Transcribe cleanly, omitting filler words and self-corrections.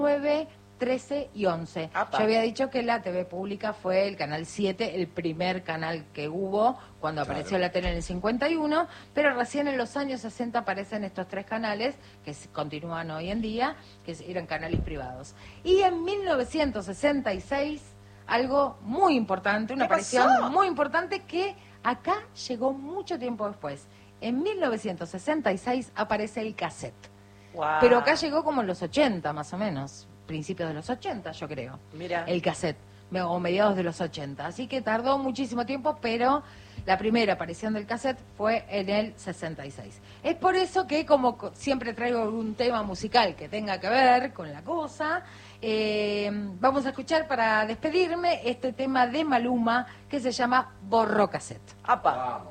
9, 13 y 11. Apa. Yo había dicho que la TV pública fue el canal 7, el primer canal que hubo cuando apareció la tele en el 51, pero recién en los años 60 aparecen estos tres canales que continúan hoy en día, que eran canales privados. Y en 1966, algo muy importante, una aparición muy importante que acá llegó mucho tiempo después. En 1966 aparece el cassette. Wow. Pero acá llegó como en los 80 más o menos, principios de los 80 yo creo, Mira. el cassette, o mediados de los 80. Así que tardó muchísimo tiempo, pero la primera aparición del cassette fue en el 66. Es por eso que como siempre traigo un tema musical que tenga que ver con la cosa, vamos a escuchar para despedirme este tema de Maluma que se llama Borró Cassette. ¡Apa!